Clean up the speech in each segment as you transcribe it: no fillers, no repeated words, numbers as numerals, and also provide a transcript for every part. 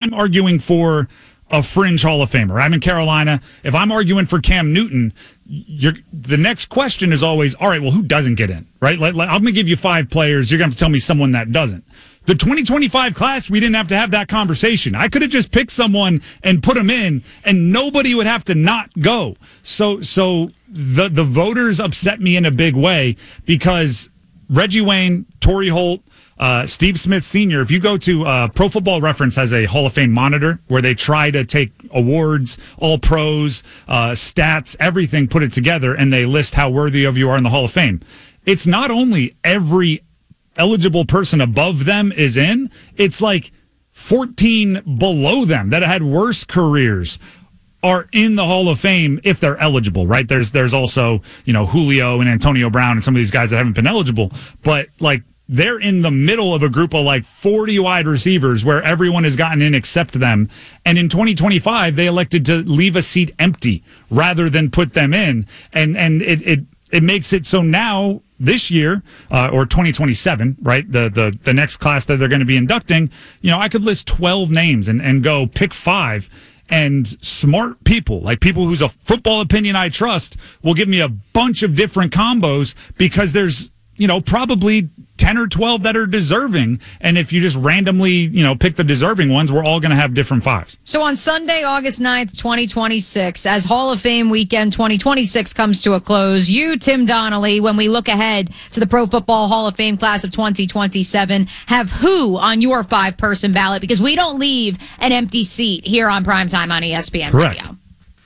I'm arguing for a fringe Hall of Famer, I'm in Carolina. If I'm arguing for Cam Newton, the next question is always, all right, well, who doesn't get in, right? I'm going to give you 5 players. You're going to have to tell me someone that doesn't. The 2025 class, we didn't have to have that conversation. I could have just picked someone and put them in, and nobody would have to not go. So the voters upset me in a big way because Reggie Wayne, Torrey Holt, Steve Smith Sr., if you go to Pro Football Reference has a Hall of Fame monitor where they try to take awards, all pros, stats, everything, put it together, and they list how worthy of you are in the Hall of Fame. It's not only every eligible person above them is in, it's like 14 below them that had worse careers are in the Hall of Fame if they're eligible, right? There's also, Julio and Antonio Brown and some of these guys that haven't been eligible, but like they're in the middle of a group of like 40 wide receivers where everyone has gotten in except them. And in 2025, they elected to leave a seat empty rather than put them in. And it makes it so now this year, or 2027, right? The next class that they're going to be inducting, I could list 12 names and go pick 5. And smart people, like people whose a football opinion I trust, will give me a bunch of different combos because there's, probably 10 or 12 that are deserving. And if you just randomly, pick the deserving ones, we're all going to have different 5s. So on Sunday, August 9th, 2026, as Hall of Fame weekend 2026 comes to a close, you, Tim Donnelly, when we look ahead to the Pro Football Hall of Fame class of 2027, have who on your 5-person ballot? Because we don't leave an empty seat here on Primetime on ESPN Correct. Radio.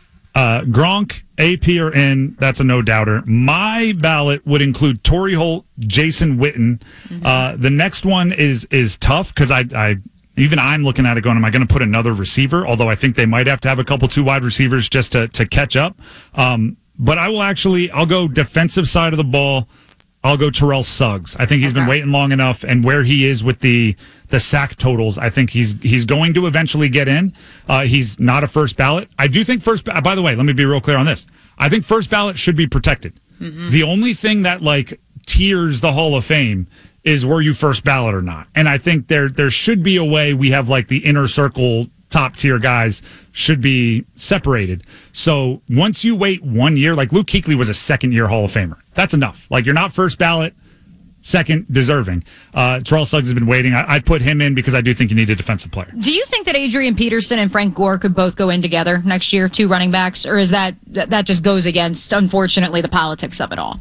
Gronk, AP are in. That's a no-doubter. My ballot would include Torrey Holt, Jason Witten. Mm-hmm. The next one is tough because even I'm looking at it going, am I going to put another receiver? Although I think they might have to have a couple 2 wide receivers just to catch up. But I'll go defensive side of the ball. I'll go Terrell Suggs. I think he's been waiting long enough, and where he is with the sack totals, I think he's going to eventually get in. He's not a first ballot. I do think by the way, let me be real clear on this. I think first ballot should be protected. Mm-hmm. The only thing that tiers the Hall of Fame is were you first ballot or not. And I think there should be a way we have the inner circle top tier guys should be separated. So once you wait 1 year, like Luke Kuechly was a second-year Hall of Famer. That's enough. You're not first ballot, second deserving. Terrell Suggs has been waiting. I'd put him in because I do think you need a defensive player. Do you think that Adrian Peterson and Frank Gore could both go in together next year, 2 running backs, or is that just goes against, unfortunately, the politics of it all?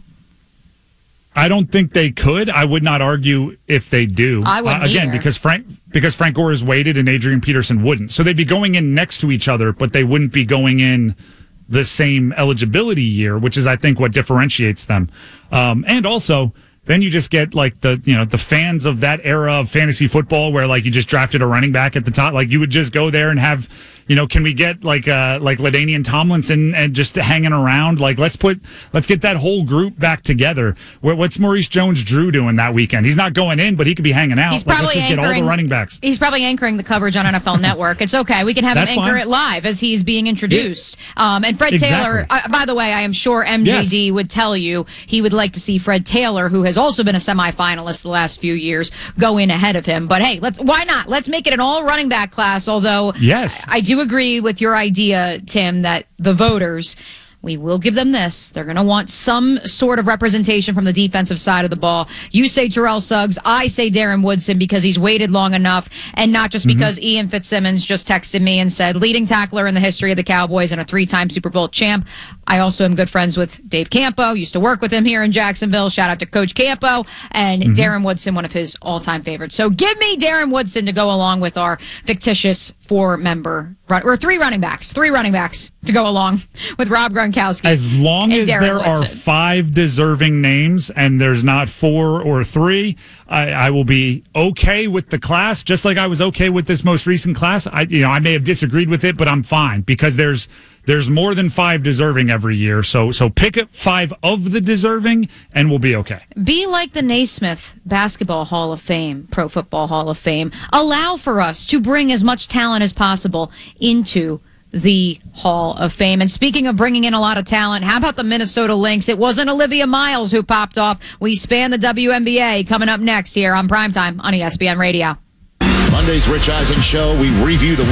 I don't think they could. I would not argue if they do. I wouldn't again, either. because Frank Gore has waited and Adrian Peterson wouldn't. So they'd be going in next to each other, but they wouldn't be going in the same eligibility year, which is, I think, what differentiates them. And also, then you just get the fans of that era of fantasy football where you just drafted a running back at the top. You would just go there and have, can we get like LaDainian Tomlinson and just hanging around? Let's get that whole group back together. What's Maurice Jones-Drew doing that weekend? He's not going in, but he could be hanging out. He's probably let's just get all the running backs. He's probably anchoring the coverage on NFL Network. It's okay. We can have him anchor it live as he's being introduced. Yeah. And Fred Taylor, by the way, I am sure MJD would tell you he would like to see Fred Taylor, who has also been a semifinalist the last few years, go in ahead of him. But hey, why not? Let's make it an all running back class. Although, yes, I do agree with your idea, Tim, that the voters, we will give them this. They're going to want some sort of representation from the defensive side of the ball. You say Terrell Suggs. I say Darren Woodson because he's waited long enough, and not just because Ian Fitzsimmons just texted me and said, leading tackler in the history of the Cowboys and a 3-time Super Bowl champ. I also am good friends with Dave Campo. Used to work with him here in Jacksonville. Shout out to Coach Campo. And Darren Woodson, one of his all-time favorites. So give me Darren Woodson to go along with our fictitious 4-member, or 3 running backs to go along with Rob Gronkowski. As long as there are 5 deserving names and there's not 4 or 3, I will be okay with the class, just like I was okay with this most recent class. I may have disagreed with it, but I'm fine because there's more than 5 deserving every year. So pick up 5 of the deserving and we'll be okay. Be like the Naismith Basketball Hall of Fame, Pro Football Hall of Fame. Allow for us to bring as much talent as possible into the Hall of Fame. And speaking of bringing in a lot of talent, how about the Minnesota Lynx? It wasn't Olivia Miles who popped off. We span the WNBA coming up next here on Primetime on ESPN Radio. Monday's Rich Eisen Show. We review the